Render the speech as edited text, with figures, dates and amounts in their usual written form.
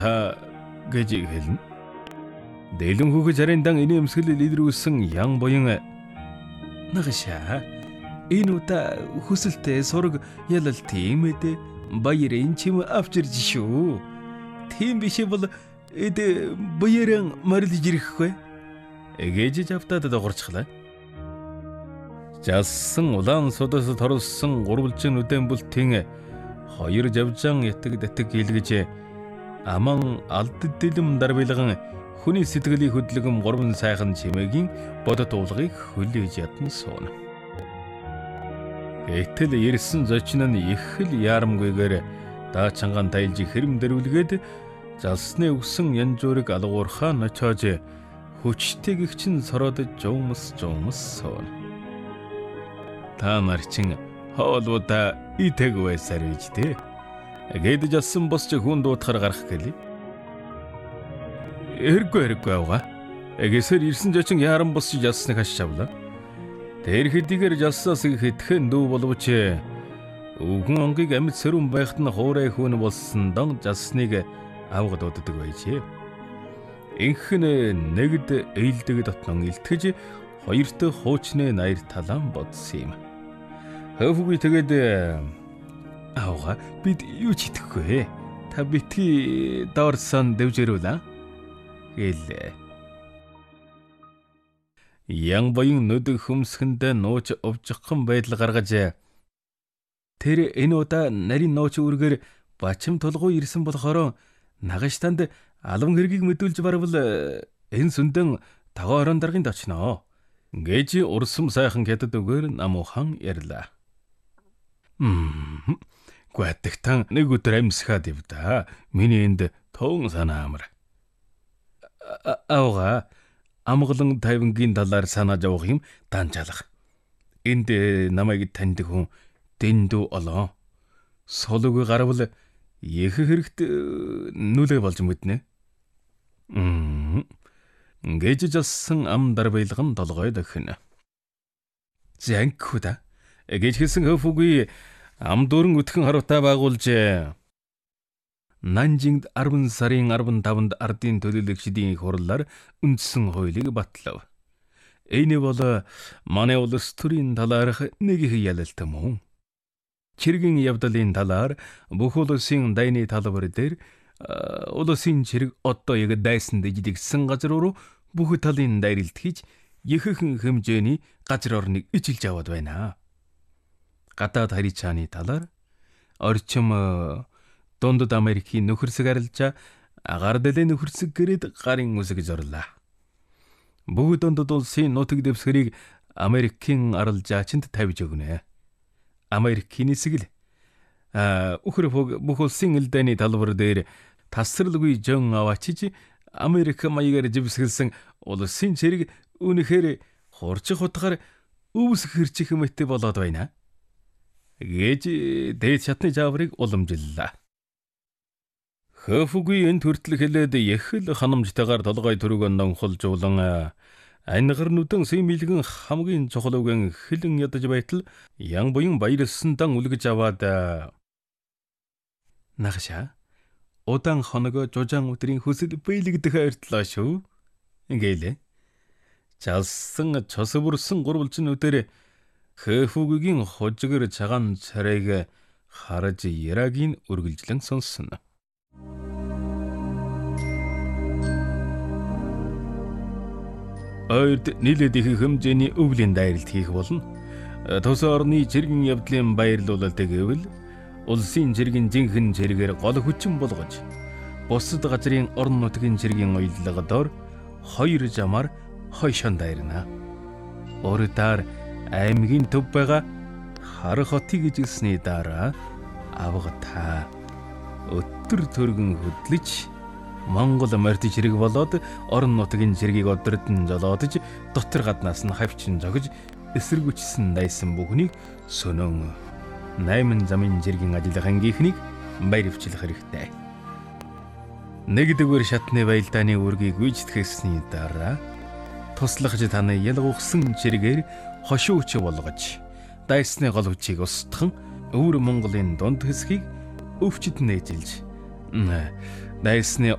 та гэж хэлнэ. Дэлэн хүүхэд жариндан инээмсэглэл илрүүлсэн ян буян нагшаа энэ удаа хүсэлтэй сураг ялал тийм ээ баярын чим авчирч шүү. Тийм биш бол баярын морилж ирэхгүй. Эгэж автаад догорчлаа. Жалсан улаан судас торлсон гурвалжин үдэн бүлтийн хоёр жавжан ятг датг илгэж аман алд дэлэм дарбилган хүний сэтгэлийн хөдлөгөм гурван сайхан чимээгийн бодот уулгыг хүлээж ядсан суун. Гэтэл ирсэн зочин нь их л яарамгүйгээр даачанган тайлж хэрэм дэрвлгээд жалсны өгсөн янжуурыг алгуурхаа ночоож хүчтэй гихчин сороод жуумс суун. Та нар чин хоолуудаа итэг байсаар байж тээ. Гээд жалсан босч хүн дуутахаар гарах гэлээ. Эргүй авгаа. Эгээсэр ирсэн зочин яран босч жалсныг хашчавлаа. Тэр хэдийгээр жалсаас хэдхэн дүү боловч өвгөн онгийг амьд сэрүүн байхад нь хуурай хүн болсон дон жалсныг авгад уддаг байжээ. Инхэн нэгд эйлдэг дотнон илтгэж хоёрт хуучны наяр талаан бодсон юм. Хөвгүй тэгээд авгаа бид юу ч итгэхгүй. Та битгий доорсон дэвжэрүүлээ гэлээ. Ян буян нүд хөмсгөндөө нууж овжхон байдал гаргаж тэр энэ удаа нарийн нууч үргээр бачим тулгуй ирсэн болохоор нагаштанд алван хэргийг мэдүүлж барвал энэ сүндэн тагоо орон дарганд очноо гэж урсам сайхан хятад үгээр намуухан ярьлаа. Гүйтгтэн нэг өдөр амьсгаад ивда. Миний энд тоон санаа амар. Авгаа амгалан тайвангийн талаар санааж явах юм данжаалах. Энд намайг таньдаг хүн дэндүү олоо. Солог гарвал их хэрэгт нүлээ болж мэднэ. Гэж жалсан ам дарбайлган толгой дөхнө. Зэнхүда. Гэж хэлсэн хөвгүй ам дөрөн өтгөн харуутаа байгуулж Нанжингд 10 сарын 15-нд ардын төлөөлөгчдийн их хурлаар үндсэн хуулийг батлав. Энэ бол манай улс төрийн талаарх нэг их ялалт мөн. Чиргийн явдлын талаар бүх улсын дайны талбар дээр улсын чирэг одоо яг дайсан дэжигдсэн газар руу бүх талын дайралт хийж ихэнх хэмжээний газар орныг ижүүлж аваад байна. Гадаад харьцааны талаар орчим Дундад Америкийн нөхөрсөг арилжаа агаар дэлээ нөхөрсөг гэрэд гарын үсэг зорлоо. Бүгд дундад улсын нутаг дэвсгэрийг Америкийн арилжаачинд тавьж өгнө. Америкийн нисгэл өхөр бүх улсын элдэний талбар дээр тасралгүй жон аваачиж Америк маягаар живсгэлсэн улсын чирэг үнэхээр хурчих утгаар өвс хэрчих мэт болоод байна. Гэж дээд шатны жаврыг уламжиллаа. Хөөфгүй энэ төртөл хэлээд их л ханамжтайгаар толгой түрүүгэн нонхолжуулан анигар нүдэн сэмилгэн хамгийн чухал үгэн хэлэн ядаж байтал ян буян баярлсан дан үлгэж аваад нагшаа удаан хоног жужаан өдрийн хүсэл биелэгдэх ойртлоо шүү. Ингээл жалсан чосбөрсөн гурвалжин өдөр хөөфгүйгийн хожигэр цагаан царайг харж ярагийн үргэлжлэн сонсон. Ойрд нийлээд их хэмжээний өвлийн дайралт хийх болно. Тус орны жиргэн явдлын баярлуулалтыг гэвэл улсын жиргэн жинхэнэ жиргээр гол хүчин болгож бусад газрын орон нутгийн жиргэн уялдлагадор хоёр жамаар хойшон дайрна. Өөрөөр аймгийн төв байгаа хар хотыг гэжсэний дараа авгата өтөр төргөн хөдлөж Монгол морьт жирэг болоод орон нутгийн жиргийг одордон жолоодож дотор гаднаас нь хавчин зогж эсэргүүцсэн дайсан бүхнийг сөнөн 8 замын жиргийн ажиллагаан гихнийг баярвчлах хэрэгтэй. Нэгдүгээр шатны баялдааны үргийг гүйцэтгэсний дараа туслахж таны ялгуухсан жиргээр хошууч болгож дайсны гол хүчийг устган өвөр Монголын дунд хэсгийг өвчтөд нээжилж дайсны